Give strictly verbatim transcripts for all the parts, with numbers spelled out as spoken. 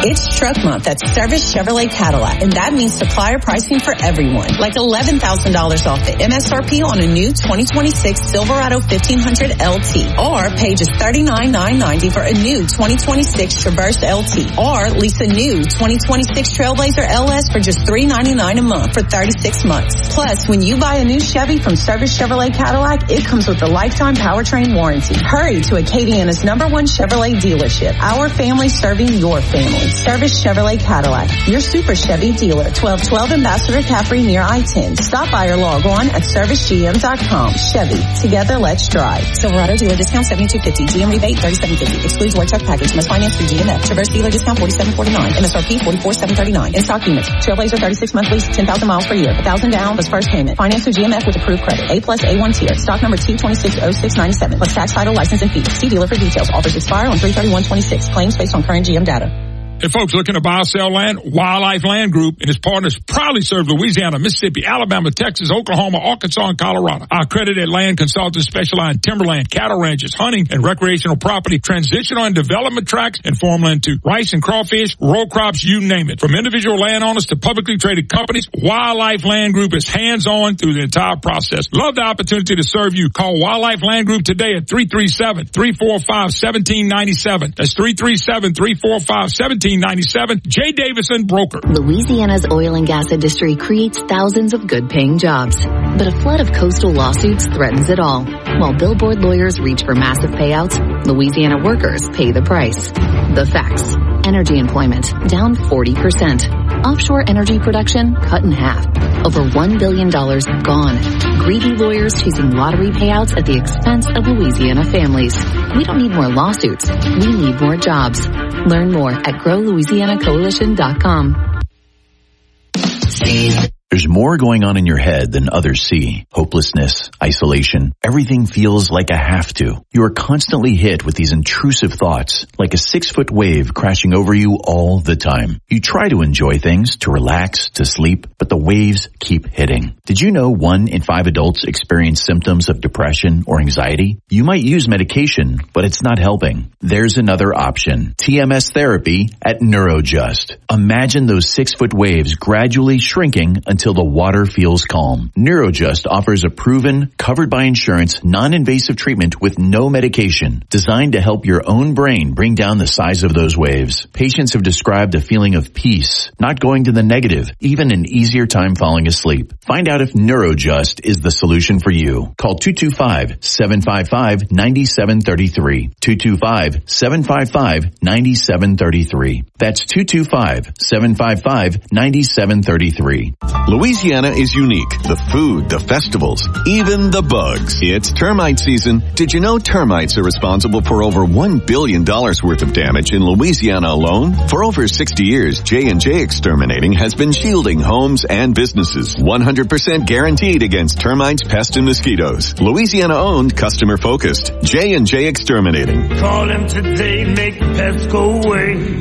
It's Truck Month at Service Chevrolet Cadillac, and that means supplier pricing for everyone. Like eleven thousand dollars off the M S R P on a new twenty twenty-six Silverado fifteen hundred L T. Or pay just thirty-nine thousand nine hundred ninety dollars for a new twenty twenty-six Traverse L T. Or lease a new twenty twenty-six Trailblazer L S for just three hundred ninety-nine dollars a month for thirty-six months. Plus, when you buy a new Chevy from Service Chevrolet Cadillac, it comes with a lifetime powertrain warranty. Hurry to Acadiana's number one Chevrolet dealership. Our family serving your family. Service Chevrolet Cadillac, your Super Chevy dealer, twelve twelve Ambassador Caffrey near I ten. Stop by or log on at service g m dot com. Chevy, together let's drive. Silverado dealer discount seventy-two fifty. G M rebate thirty-seven fifty. Excludes work truck package. Must finance through G M F. Traverse dealer discount forty-seven forty-nine. M S R P forty-four seven thirty-nine. In stock units. Trailblazer thirty-six month lease, ten thousand miles per year. one thousand down plus first payment. Finance through G M F with approved credit. A plus A one tier. Stock number T twenty-six oh six ninety-seven. Plus tax, title, license, and fees. See dealer for details. Offers expire on three thirty-one twenty-six. Claims based on current G M data. Hey, folks, looking to buy or sell land? Wildlife Land Group and its partners proudly serve Louisiana, Mississippi, Alabama, Texas, Oklahoma, Arkansas, and Colorado. Our accredited land consultants specialize in timberland, cattle ranches, hunting, and recreational property, transitional and development tracts, and farmland too. Rice and crawfish, row crops, you name it. From individual landowners to publicly traded companies, Wildlife Land Group is hands-on through the entire process. Love the opportunity to serve you. Call Wildlife Land Group today at three three seven, three four five, one seven nine seven. That's three three seven, three four five, one seven ninety-seven. Jay Davison, broker. Louisiana's oil and gas industry creates thousands of good-paying jobs, but a flood of coastal lawsuits threatens it all. While billboard lawyers reach for massive payouts, Louisiana workers pay the price. The facts. Energy employment down forty percent. Offshore energy production cut in half. Over one billion dollars gone. Greedy lawyers chasing lottery payouts at the expense of Louisiana families. We don't need more lawsuits. We need more jobs. Learn more at grow louisiana coalition dot com. There's more going on in your head than others see. Hopelessness, isolation, everything feels like a have to. You are constantly hit with these intrusive thoughts, like a six-foot wave crashing over you all the time. You try to enjoy things, to relax, to sleep, but the waves keep hitting. Did you know one in five adults experience symptoms of depression or anxiety? You might use medication, but it's not helping. There's another option. T M S therapy at Neurojust. Imagine those six-foot waves gradually shrinking until until the water feels calm. Neurojust offers a proven, covered by insurance, non-invasive treatment with no medication, designed to help your own brain bring down the size of those waves. Patients have described a feeling of peace, not going to the negative, even an easier time falling asleep. Find out if Neurojust is the solution for you. Call two two five, seven five five, nine seven three three. two two five, seven five five, nine seven three three. That's two two five, seven five five, nine seven three three. Louisiana is unique. The food, the festivals, even the bugs. It's termite season. Did you know termites are responsible for over one billion dollars worth of damage in Louisiana alone? For over sixty years, J and J Exterminating has been shielding homes and businesses. one hundred percent guaranteed against termites, pests, and mosquitoes. Louisiana-owned, customer-focused. J and J Exterminating. Call them today, make the pests go away.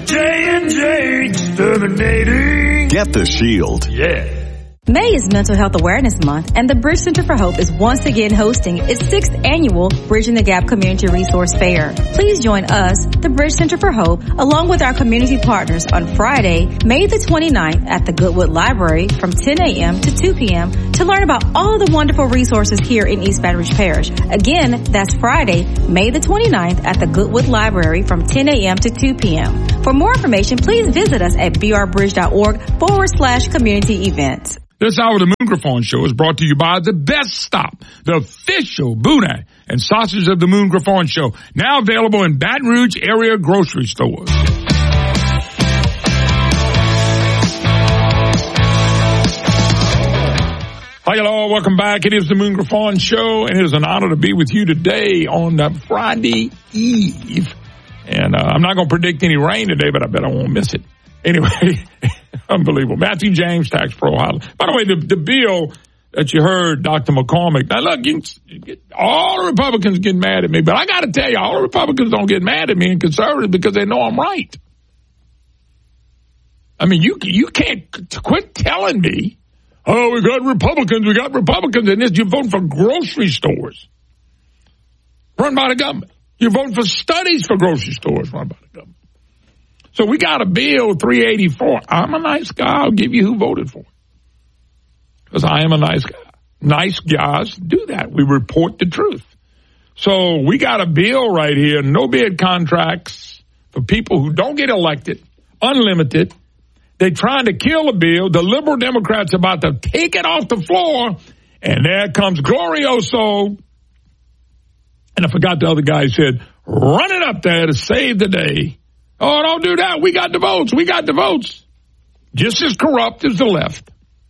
J and J Exterminating. Get the shield. Yeah. May is Mental Health Awareness Month, and the Bridge Center for Hope is once again hosting its sixth annual Bridging the Gap Community Resource Fair. Please join us, the Bridge Center for Hope, along with our community partners on Friday, May the twenty-ninth at the Goodwood Library from ten a.m. to two p.m. to learn about all the wonderful resources here in East Baton Rouge Parish. Again, that's Friday, May the twenty-ninth at the Goodwood Library from ten a.m. to two p.m. For more information, please visit us at brbridge.org forward slash community events. This hour of the Moon Griffon Show is brought to you by The Best Stop, the official boudin and sausage of the Moon Griffon Show, now available in Baton Rouge area grocery stores. Hi, hello, welcome back. It is the Moon Griffon Show, and it is an honor to be with you today on uh, Friday Eve. And uh, I'm not going to predict any rain today, but I bet I won't miss it. Anyway, unbelievable. Matthew James, Tax Pro Highland. By the way, the, the bill that you heard, Doctor McCormick, now look, you, you, all the Republicans get mad at me, but I got to tell you, all the Republicans don't get mad at me and conservatives because they know I'm right. I mean, you you can't quit telling me, oh, we got Republicans, we got Republicans, and this, you're voting for grocery stores run by the government. You're voting for studies for grocery stores run by the government. So we got a bill, three eighty-four. I'm a nice guy. I'll give you who voted for it. Because I am a nice guy. Nice guys do that. We report the truth. So we got a bill right here, no bid contracts for people who don't get elected, unlimited. They're trying to kill the bill. The liberal Democrats are about to take it off the floor. And there comes Glorioso. And I forgot the other guy who said, run it up there to save the day. Oh, don't do that. We got the votes. We got the votes. Just as corrupt as the left.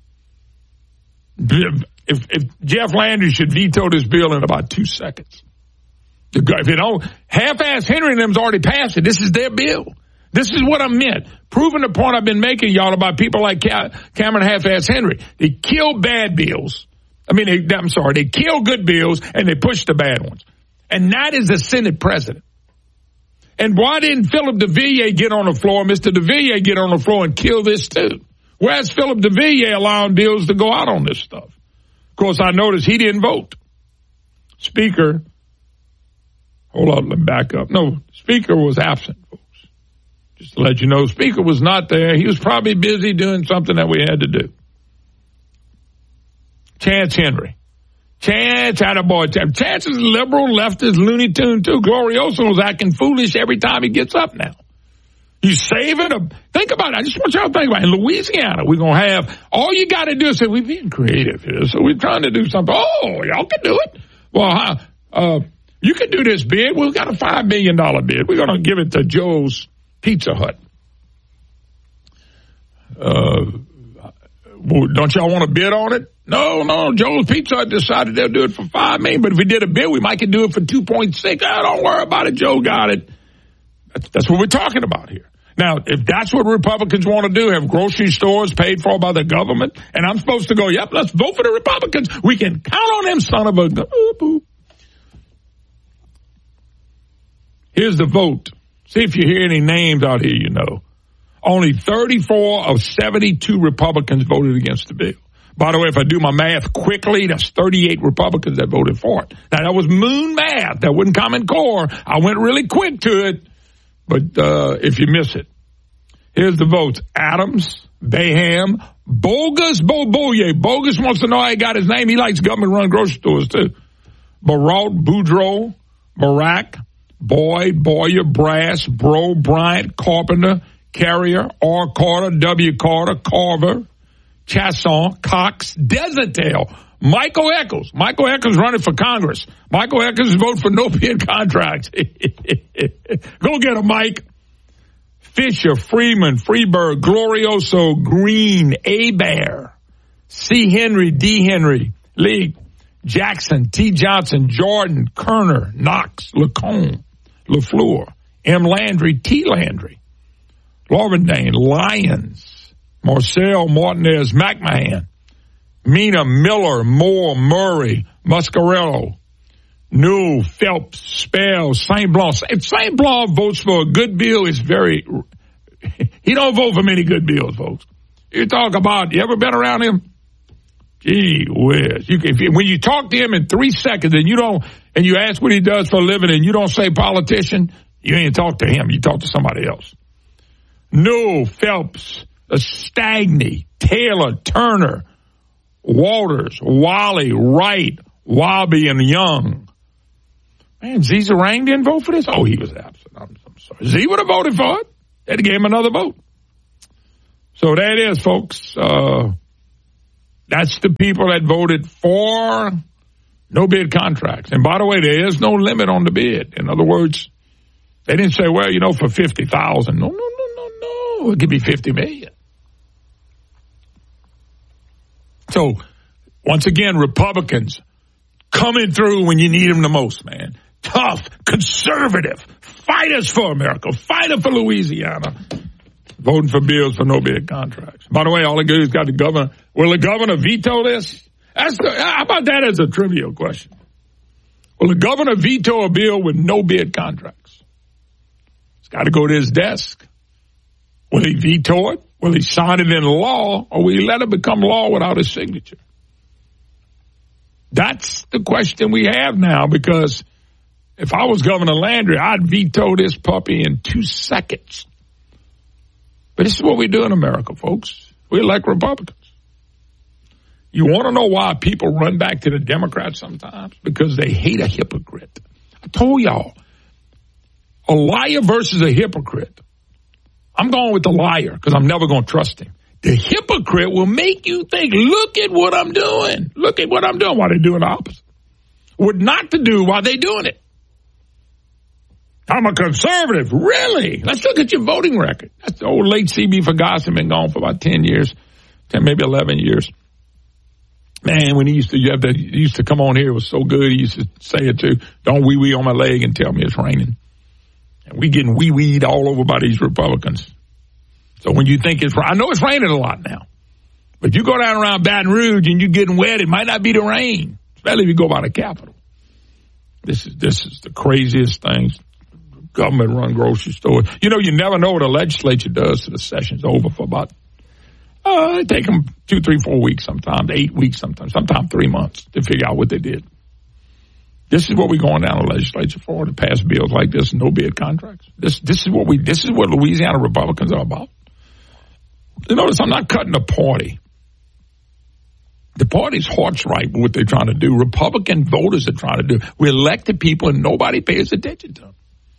If, if Jeff Landry should veto this bill in about two seconds. If you know, half-ass Henry and them's already passed it. This is their bill. This is what I meant. Proving the point I've been making, y'all, about people like Cameron half-ass Henry. They kill bad bills. I mean, they, I'm sorry, they kill good bills and they push the bad ones. And that is the Senate president. And why didn't Philip DeVilliers get on the floor, Mister DeVilliers get on the floor and kill this too? Where's Philip DeVilliers allowing bills to go out on this stuff? Of course, I noticed he didn't vote. Speaker, hold on, let me back up. No, Speaker was absent, folks. Just to let you know, Speaker was not there. He was probably busy doing something that we had to do. Chance Henry. Chance had a boy. Chance is liberal, leftist, Looney Tune too. Glorioso was acting foolish every time he gets up now. You saving a, think about it. I just want y'all to think about it. In Louisiana, we're going to have, all you got to do is say, we're being creative here, so we're trying to do something. Oh, y'all can do it. Well, huh, uh, you can do this bid. We've got a five million dollars bid. We're going to give it to Joe's Pizza Hut. Uh, don't y'all want to bid on it? No, no, Joe's Pizza Hut decided they'll do it for five million dollars, but if we did a bid, we might could do it for two point six. Oh, don't worry about it. Joe got it. That's, that's what we're talking about here. Now, if that's what Republicans want to do, have grocery stores paid for by the government, and I'm supposed to go, yep, let's vote for the Republicans. We can count on them, son of a... Boop, boop. Here's the vote. See if you hear any names out here you know. Only thirty-four of seventy-two Republicans voted against the bill. By the way, if I do my math quickly, that's thirty-eight Republicans that voted for it. Now, that was moon math. That wasn't Common Core. I went really quick to it. But uh, if you miss it, here's the votes. Adams, Baham, Bogus Boboye. Bogus wants to know how he got his name. He likes government-run grocery stores, too. Barrault, Boudreaux, Barack, Boyd, Boyer, Brass, Bro, Bryant, Carpenter, Carrier, R. Carter, W. Carter, Carver, Chasson, Cox, Desertail, Michael Echols. Michael Echols running for Congress. Michael Echols vote for no bid contracts. Go get him, Mike. Fisher, Freeman, Freeberg, Glorioso, Green, Abear, C. Henry, D. Henry, Lee, Jackson, T. Johnson, Jordan, Kerner, Knox, Lacombe, LaFleur, M. Landry, T. Landry, Laurendain, Lyons, Marcel, Martinez, McMahon, Mina, Miller, Moore, Murray, Muscarello, Newell, Phelps, Spell, Saint Blanc. If Saint Blanc votes for a good bill, it's very, he don't vote for many good bills, folks. You talk about, you ever been around him? Gee whiz. You, if you, when you talk to him in three seconds and you don't, and you ask what he does for a living and you don't say politician, you ain't talk to him. You talk to somebody else. Newell, Phelps, Stagney, Taylor, Turner, Walters, Wally, Wright, Wabi, and Young. Man, Z Zarang didn't vote for this? Oh, he was absent. I'm, I'm sorry. Z would have voted for it. They'd gave him another vote. So there it is, folks. Uh, that's the people that voted for no bid contracts. And by the way, there is no limit on the bid. In other words, they didn't say, well, you know, for fifty thousand. No, no, no, no, no. It could be fifty million. So, once again, Republicans coming through when you need them the most, man. Tough, conservative, fighters for America, fighter for Louisiana, voting for bills for no bid contracts. By the way, all the good is got the governor. Will the governor veto this? That's the, how about that as a trivial question? Will the governor veto a bill with no bid contracts? It's got to go to his desk. Will he veto it? Will he sign it into law, or will he let it become law without his signature? That's the question we have now, because if I was Governor Landry, I'd veto this puppy in two seconds. But this is what we do in America, folks. We elect Republicans. You want to know why people run back to the Democrats sometimes? Because they hate a hypocrite. I told y'all, a liar versus a hypocrite. I'm going with the liar because I'm never going to trust him. The hypocrite will make you think, look at what I'm doing. Look at what I'm doing while they're doing the opposite. What not to do while they're doing it. I'm a conservative. Really? Let's look at your voting record. That's the old late C B Ferguson, been gone for about ten years, ten, maybe eleven years. Man, when he used to, you have to, he used to come on here, it was so good. He used to say it too. Don't wee wee on my leg and tell me it's raining. And we getting wee weed all over by these Republicans. So when you think it's, I know it's raining a lot now, but you go down around Baton Rouge and you're getting wet, it might not be the rain, especially if you go by the Capitol. This is, this is the craziest things. Government run grocery stores. You know, you never know what a legislature does till the session's over for about, uh, it take them two, three, four weeks sometimes, eight weeks sometimes, sometimes three months to figure out what they did. This is what we're going down the legislature for, to pass bills like this, no bid contracts. This, this is what we, this is what Louisiana Republicans are about. You notice I'm not cutting the party. The party's heart's right with what they're trying to do. Republican voters are trying to do. We elected people and nobody pays attention to them.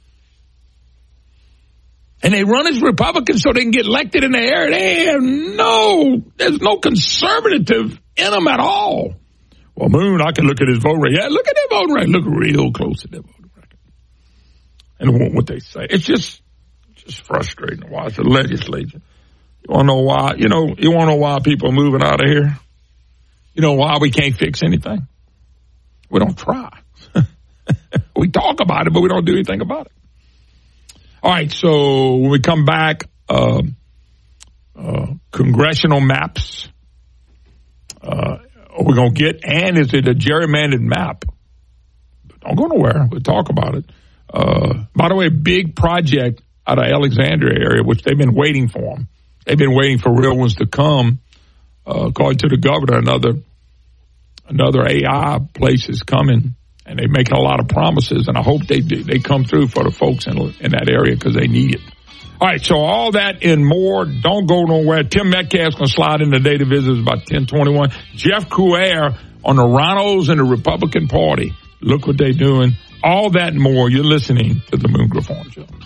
And they run as Republicans so they can get elected in the area. They have no, there's no conservative in them at all. Well, Moon, I can look at his vote rate. Yeah, look at that vote rate. Look real close at that vote rate. And what they say. It's just, just frustrating to watch the legislature. You want to know why? You know, you want to know why people are moving out of here? You know why we can't fix anything? We don't try. We talk about it, but we don't do anything about it. All right, so when we come back, uh, uh, congressional maps, uh, are we going to get, and is it a gerrymandered map? Don't go nowhere. We'll talk about it. Uh, by the way, big project out of Alexandria area, which they've been waiting for them. They've been waiting for real ones to come. Uh, according to the governor, another, another A I place is coming. And they're making a lot of promises, and I hope they do, they come through for the folks in, in that area because they need it. All right, so all that and more. Don't go nowhere. Tim Metcalf's going to slide in today to visit us about ten twenty-one. Jeff Couere on the Rhinos and the Republican Party. Look what they're doing. All that and more. You're listening to the Moon Griffon Show.